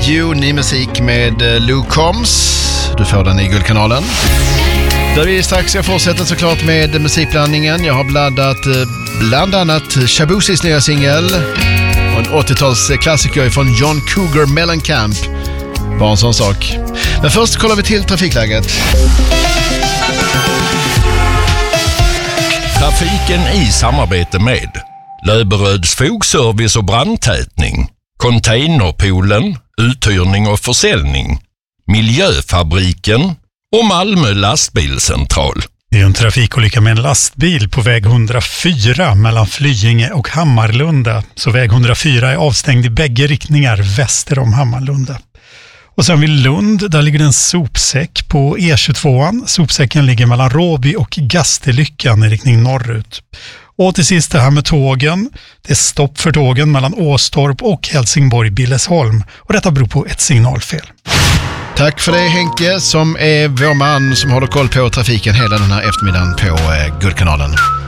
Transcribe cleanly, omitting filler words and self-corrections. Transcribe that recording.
Need You, ny musik med Luke Combs. Du får den i Guldkanalen. Där vi strax ska fortsätta såklart med musikblandningen. Jag har blandat bland annat Shaboozys nya singel och en 80-talsklassiker från John Cougar Mellencamp. Bara en sån sak. Men först kollar vi till trafikläget. Trafiken i samarbete med Löberöds fogservice och brandtätning, Containerpoolen, uthyrning och försäljning, Miljöfabriken och Malmö lastbilscentral. Det är en trafikolycka med en lastbil på väg 104 mellan Flyinge och Hammarlunda. Så väg 104 är avstängd i bägge riktningar väster om Hammarlunda. Och sen vid Lund, där ligger en sopsäck på E22. Sopsäcken ligger mellan Råby och Gastelyckan i riktning norrut. Och till sist det här med tågen. Det är stopp för tågen mellan Åstorp och Helsingborg-Billesholm. Och detta beror på ett signalfel. Tack för det Henke, som är vår man som håller koll på trafiken hela den här eftermiddagen på Guldkanalen.